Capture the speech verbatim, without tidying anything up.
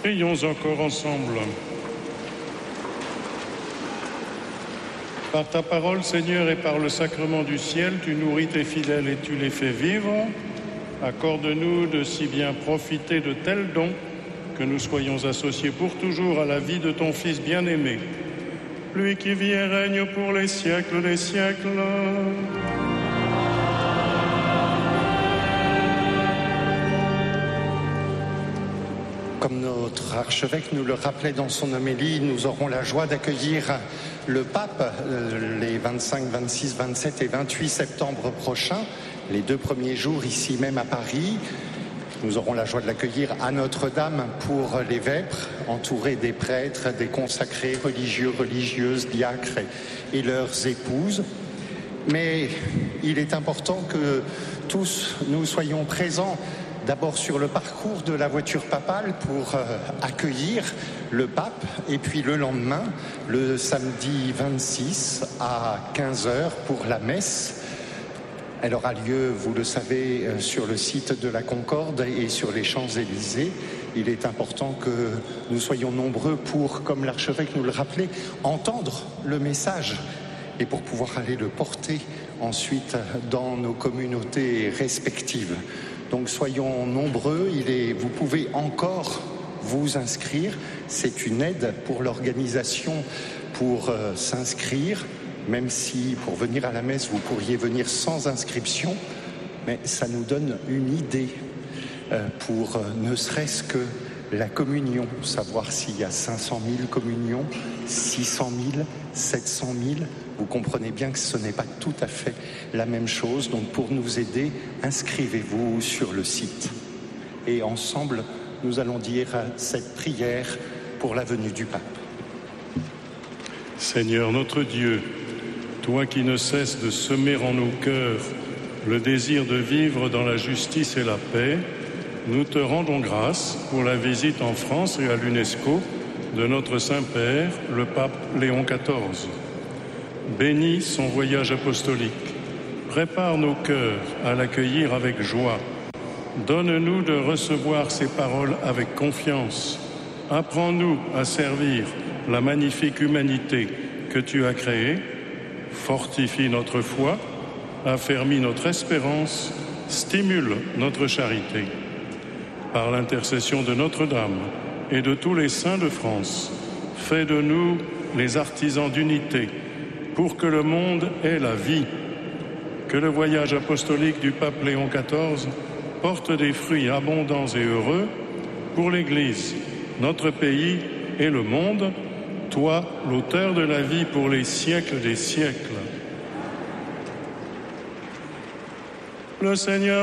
Prions encore ensemble. Par ta parole, Seigneur, et par le sacrement du ciel, tu nourris tes fidèles et tu les fais vivre. Accorde-nous de si bien profiter de tels dons que nous soyons associés pour toujours à la vie de ton Fils bien-aimé, lui qui vit et règne pour les siècles des siècles. Comme notre archevêque nous le rappelait dans son homélie, nous aurons la joie d'accueillir le pape les vingt-cinq, vingt-six, vingt-sept et vingt-huit septembre prochains, les deux premiers jours ici même à Paris. Nous aurons la joie de l'accueillir à Notre-Dame pour les vêpres, entouré des prêtres, des consacrés religieux, religieuses, diacres et leurs épouses. Mais il est important que tous nous soyons présents d'abord sur le parcours de la voiture papale pour euh, accueillir le pape, et puis le lendemain, le samedi vingt-six à quinze heures pour la messe. Elle aura lieu, vous le savez, sur le site de la Concorde et sur les Champs-Élysées. Il est important que nous soyons nombreux pour, comme l'archevêque nous le rappelait, entendre le message et pour pouvoir aller le porter ensuite dans nos communautés respectives. Donc soyons nombreux, il est, vous pouvez encore vous inscrire, c'est une aide pour l'organisation pour euh, s'inscrire, même si pour venir à la messe vous pourriez venir sans inscription, mais ça nous donne une idée euh, pour euh, ne serait-ce que la communion, savoir s'il y a cinq cent mille communions, six cent mille, sept cent mille. Vous comprenez bien que ce n'est pas tout à fait la même chose. Donc pour nous aider, inscrivez-vous sur le site. Et ensemble, nous allons dire cette prière pour la venue du pape. Seigneur notre Dieu, toi qui ne cesses de semer en nos cœurs le désir de vivre dans la justice et la paix, nous te rendons grâce pour la visite en France et à l'UNESCO de notre Saint-Père, le pape Léon quatorze. Bénis son voyage apostolique. Prépare nos cœurs à l'accueillir avec joie. Donne-nous de recevoir ses paroles avec confiance. Apprends-nous à servir la magnifique humanité que tu as créée. Fortifie notre foi, affermis notre espérance, stimule notre charité. Par l'intercession de Notre-Dame et de tous les saints de France, fais de nous les artisans d'unité pour que le monde ait la vie. Que le voyage apostolique du pape Léon quatorze porte des fruits abondants et heureux pour l'Église, notre pays et le monde, toi, l'auteur de la vie pour les siècles des siècles. Le Seigneur